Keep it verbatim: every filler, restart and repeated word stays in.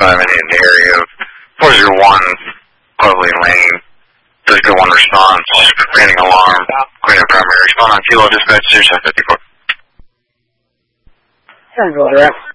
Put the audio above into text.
five in the area of four zero one, Clovelly Lane. three zero one response, granting alarm, granting primary response on Kilo Dispatch zero seven fifty-four. ten, Roger.